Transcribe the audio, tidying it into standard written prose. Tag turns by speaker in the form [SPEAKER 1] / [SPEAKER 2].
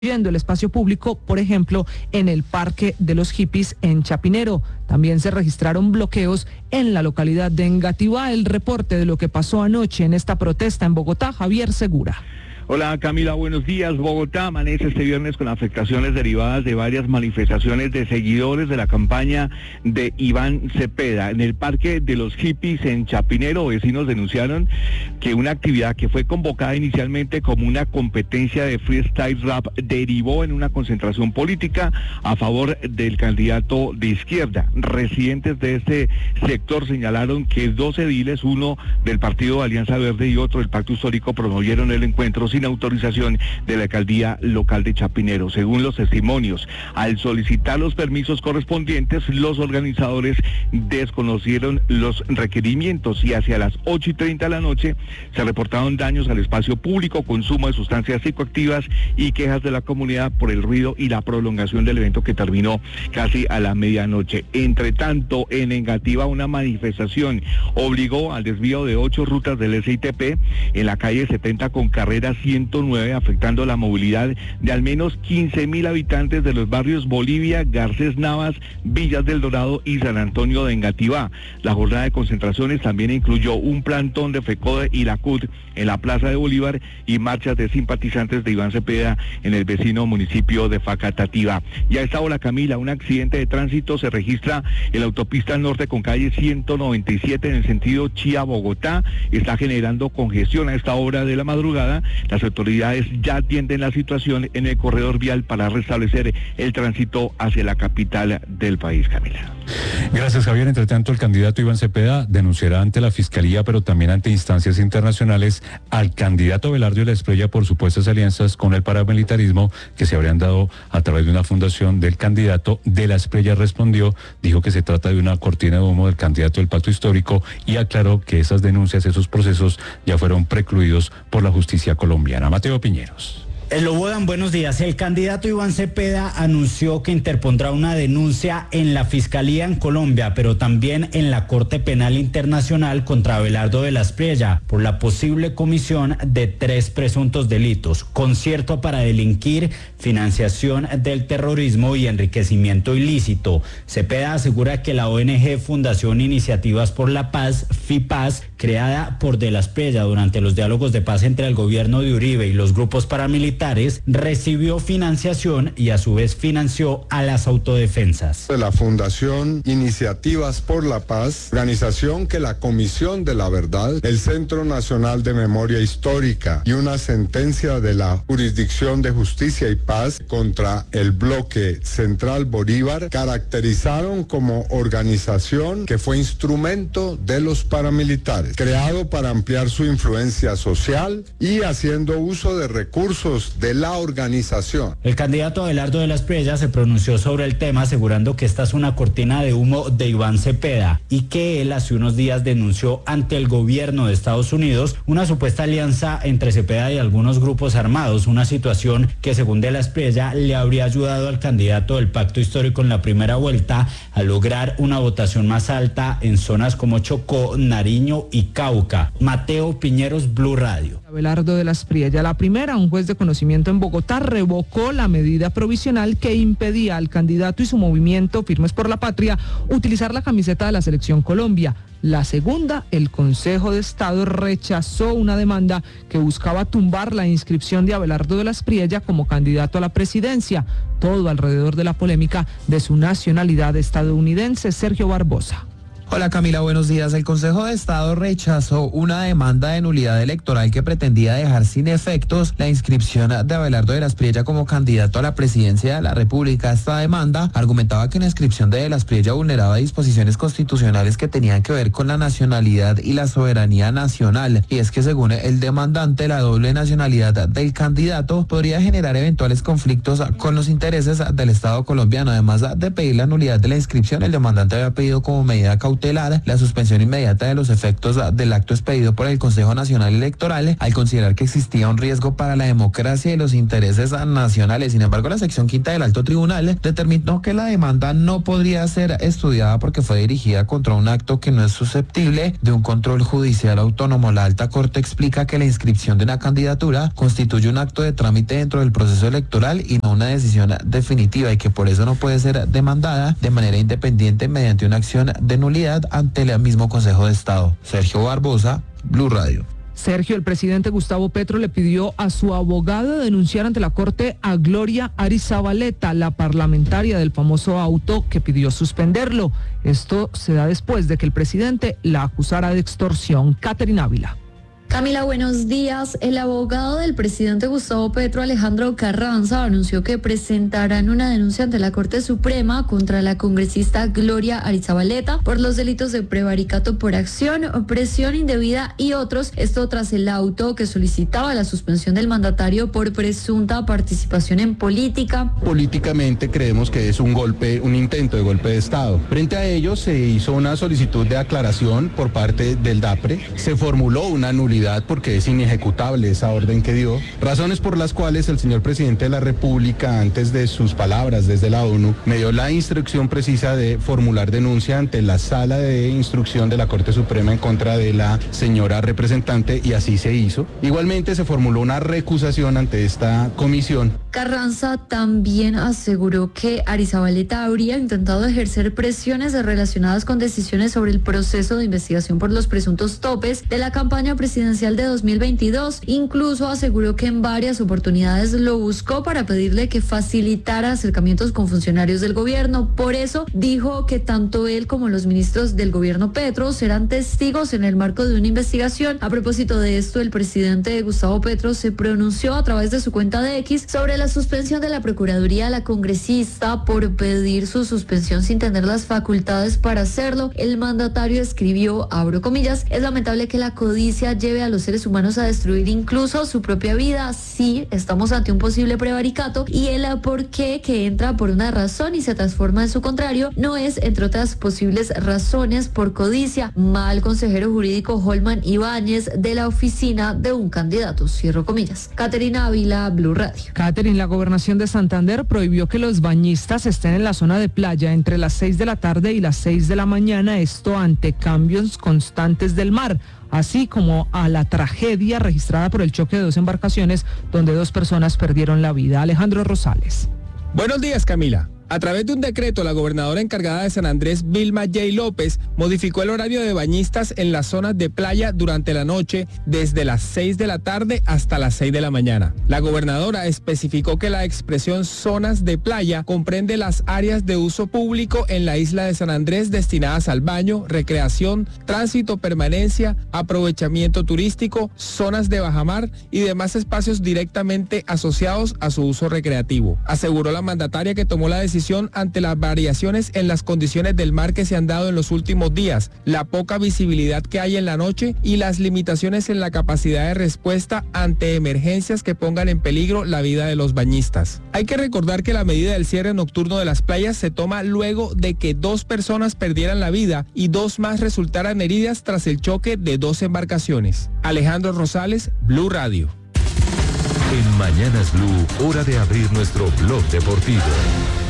[SPEAKER 1] el espacio público, por ejemplo, en el Parque de los Hippies en Chapinero. También se registraron bloqueos en la localidad de Engativá. El reporte de lo que pasó anoche en esta protesta en Bogotá, Javier Segura.
[SPEAKER 2] Hola Camila, buenos días. Bogotá amanece este viernes con afectaciones derivadas de varias manifestaciones de seguidores de la campaña de Iván Cepeda. En el Parque de los Hippies en Chapinero, vecinos denunciaron que una actividad que fue convocada inicialmente como una competencia de freestyle rap derivó en una concentración política a favor del candidato de izquierda. Residentes de este sector señalaron que 2 ediles, uno del partido Alianza Verde y otro del Pacto Histórico, promovieron el encuentro sin autorización de la alcaldía local de Chapinero. Según los testimonios, al solicitar los permisos correspondientes, los organizadores desconocieron los requerimientos y hacia las 8:30 de la noche se reportaron daños al espacio público, consumo de sustancias psicoactivas y quejas de la comunidad por el ruido y la prolongación del evento que terminó casi a la medianoche. Entre tanto, en Engativá, una manifestación obligó al desvío de 8 rutas del SITP en la calle 70 con carrera 109, afectando la movilidad de al menos 15.000 habitantes de los barrios Bolivia, Garcés Navas, Villas del Dorado y San Antonio de Engativá. La jornada de concentraciones también incluyó un plantón de FECODE y la CUT en la Plaza de Bolívar y marchas de simpatizantes de Iván Cepeda en el vecino municipio de Facatativá. Y a esta hora, Camila, un accidente de tránsito se registra en la autopista norte con calle 197 en el sentido Chía-Bogotá. Está generando congestión a esta hora de la madrugada. Las autoridades ya atienden la situación en el corredor vial para restablecer el tránsito hacia la capital del país, Camila.
[SPEAKER 3] Gracias, Javier. Entre tanto, el candidato Iván Cepeda denunciará ante la Fiscalía, pero también ante instancias internacionales, al candidato Belardo Espriella por supuestas alianzas con el paramilitarismo que se habrían dado a través de una fundación del candidato. De la Espriella respondió, dijo que se trata de una cortina de humo del candidato del Pacto Histórico y aclaró que esas denuncias, esos procesos ya fueron precluidos por la justicia colombiana. Mateo Piñeros.
[SPEAKER 4] Lobodan, buenos días. El candidato Iván Cepeda anunció que interpondrá una denuncia en la Fiscalía en Colombia, pero también en la Corte Penal Internacional contra Belardo Espriella por la posible comisión de 3 presuntos delitos: concierto para delinquir, financiación del terrorismo y enriquecimiento ilícito. Cepeda asegura que la ONG Fundación Iniciativas por la Paz, FIPAZ, creada por De la Espriella durante los diálogos de paz entre el gobierno de Uribe y los grupos paramilitares, recibió financiación y a su vez financió a las autodefensas.
[SPEAKER 5] De la Fundación Iniciativas por la Paz, organización que la Comisión de la Verdad, el Centro Nacional de Memoria Histórica y una sentencia de la Jurisdicción de Justicia y Paz contra el bloque Central Bolívar caracterizaron como organización que fue instrumento de los paramilitares, creado para ampliar su influencia social y haciendo uso de recursos de la organización.
[SPEAKER 4] El candidato Belardo Espriella se pronunció sobre el tema, asegurando que esta es una cortina de humo de Iván Cepeda y que él hace unos días denunció ante el gobierno de Estados Unidos una supuesta alianza entre Cepeda y algunos grupos armados, una situación que según De la Espriella le habría ayudado al candidato del Pacto Histórico en la primera vuelta a lograr una votación más alta en zonas como Chocó, Nariño y Cauca. Mateo Piñeros, Blue Radio.
[SPEAKER 1] Belardo Espriella, la primera, un juez de conocimiento en Bogotá revocó la medida provisional que impedía al candidato y su movimiento Firmes por la Patria utilizar la camiseta de la Selección Colombia. La segunda, el Consejo de Estado rechazó una demanda que buscaba tumbar la inscripción de Abelardo Espriella como candidato a la presidencia, todo alrededor de la polémica de su nacionalidad estadounidense. Sergio Barbosa.
[SPEAKER 6] Hola Camila, buenos días. El Consejo de Estado rechazó una demanda de nulidad electoral que pretendía dejar sin efectos la inscripción de Abelardo Espriella como candidato a la presidencia de la República. Esta demanda argumentaba que la inscripción de Espriella vulneraba disposiciones constitucionales que tenían que ver con la nacionalidad y la soberanía nacional. Y es que según el demandante, la doble nacionalidad del candidato podría generar eventuales conflictos con los intereses del Estado colombiano. Además de pedir la nulidad de la inscripción, el demandante había pedido como medida cautelar cautelar la suspensión inmediata de los efectos del acto expedido por el Consejo Nacional Electoral al considerar que existía un riesgo para la democracia y los intereses nacionales. Sin embargo, la sección quinta del Alto Tribunal determinó que la demanda no podría ser estudiada porque fue dirigida contra un acto que no es susceptible de un control judicial autónomo. La Alta Corte explica que la inscripción de una candidatura constituye un acto de trámite dentro del proceso electoral y no una decisión definitiva, y que por eso no puede ser demandada de manera independiente mediante una acción de nulidad ante el mismo Consejo de Estado. Sergio Barbosa, Blue Radio.
[SPEAKER 1] Sergio, el presidente Gustavo Petro le pidió a su abogado denunciar ante la Corte a Gloria Arizabaleta, la parlamentaria del famoso auto que pidió suspenderlo. Esto se da después de que el presidente la acusara de extorsión. Caterina Ávila.
[SPEAKER 7] Camila, buenos días. El abogado del presidente Gustavo Petro, Alejandro Carranza, anunció que presentarán una denuncia ante la Corte Suprema contra la congresista Gloria Arizabaleta por los delitos de prevaricato por acción, presión indebida y otros. Esto tras el auto que solicitaba la suspensión del mandatario por presunta participación en política.
[SPEAKER 8] Políticamente creemos que es un intento de golpe de Estado. Frente a ello se hizo una solicitud de aclaración por parte del DAPRE. Se formuló una nulidad porque es inejecutable esa orden que dio, razones por las cuales el señor presidente de la República, antes de sus palabras desde la ONU, me dio la instrucción precisa de formular denuncia ante la sala de instrucción de la Corte Suprema en contra de la señora representante, y así se hizo. Igualmente se formuló una recusación ante esta comisión.
[SPEAKER 7] Carranza también aseguró que Arizabaleta habría intentado ejercer presiones relacionadas con decisiones sobre el proceso de investigación por los presuntos topes de la campaña presidencial de 2022. Incluso aseguró que en varias oportunidades lo buscó para pedirle que facilitara acercamientos con funcionarios del gobierno. Por eso dijo que tanto él como los ministros del gobierno Petro serán testigos en el marco de una investigación. A propósito de esto, el presidente Gustavo Petro se pronunció a través de su cuenta de X sobre la suspensión de la Procuraduría a la congresista por pedir su suspensión sin tener las facultades para hacerlo. El mandatario escribió, abro comillas, es lamentable que la codicia lleve a los seres humanos a destruir incluso su propia vida. Sí, estamos ante un posible prevaricato, y el por qué, que entra por una razón y se transforma en su contrario, no es, entre otras posibles razones, por codicia. Mal consejero jurídico Holman Ibáñez de la oficina de un candidato. Cierro comillas. Caterina Ávila, Blue Radio.
[SPEAKER 1] Caterina, la gobernación de Santander prohibió que los bañistas estén en la zona de playa entre las 6 de la tarde y las 6 de la mañana, esto ante cambios constantes del mar, así como a la tragedia registrada por el choque de dos embarcaciones donde 2 personas perdieron la vida. Alejandro Rosales.
[SPEAKER 9] Buenos días, Camila. A través de un decreto, la gobernadora encargada de San Andrés, Vilma J. López, modificó el horario de bañistas en las zonas de playa durante la noche, desde las 6 de la tarde hasta las 6 de la mañana. La gobernadora especificó que la expresión zonas de playa comprende las áreas de uso público en la isla de San Andrés destinadas al baño, recreación, tránsito, permanencia, aprovechamiento turístico, zonas de bajamar y demás espacios directamente asociados a su uso recreativo. Aseguró la mandataria que tomó la decisión ante las variaciones en las condiciones del mar que se han dado en los últimos días, la poca visibilidad que hay en la noche y las limitaciones en la capacidad de respuesta ante emergencias que pongan en peligro la vida de los bañistas. Hay que recordar que la medida del cierre nocturno de las playas se toma luego de que 2 personas perdieran la vida y 2 más resultaran heridas tras el choque de 2 embarcaciones. Alejandro Rosales, Blue Radio.
[SPEAKER 10] En Mañanas Blue, hora de abrir nuestro blog deportivo.